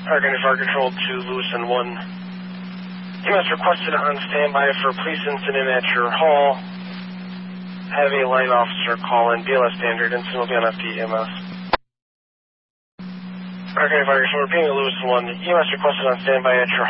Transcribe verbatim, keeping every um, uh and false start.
Argonne Fire Control to Lewiston one. E M S requested on standby for police incident at your hall. Have a line officer call in. B L S standard. Incident will be on F D E M S. Argonne Fire Control, repeating to Lewiston one. E M S requested on standby at your